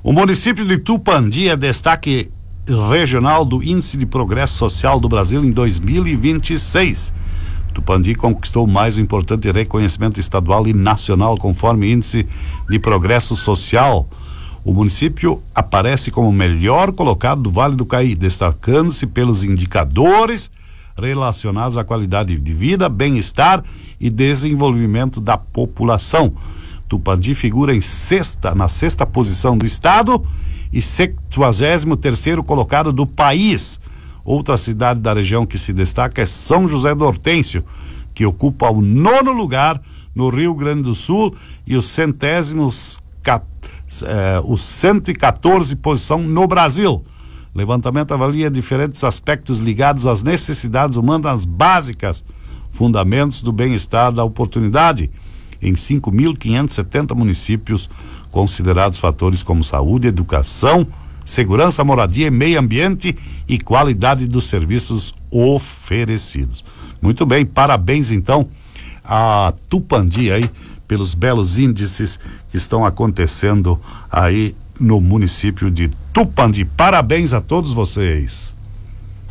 O município de Tupandi é destaque regional do Índice de Progresso Social do Brasil em 2026. Tupandi conquistou mais um importante reconhecimento estadual e nacional conforme Índice de Progresso Social. O município aparece como o melhor colocado do Vale do Caí, destacando-se pelos indicadores relacionados à qualidade de vida, bem-estar e desenvolvimento da população. Tupandi figura na sexta posição do estado e 73º colocado do país. Outra cidade da região que se destaca é São José do Hortêncio, que ocupa o 9º lugar no Rio Grande do Sul e o 114ª posição no Brasil. O levantamento avalia diferentes aspectos ligados às necessidades humanas básicas, fundamentos do bem-estar da oportunidade, em 5.570 municípios considerados fatores como saúde, educação, segurança, moradia, meio ambiente e qualidade dos serviços oferecidos. Muito bem, parabéns então a Tupandi aí pelos belos índices que estão acontecendo aí no município de Tupandi. Parabéns a todos vocês.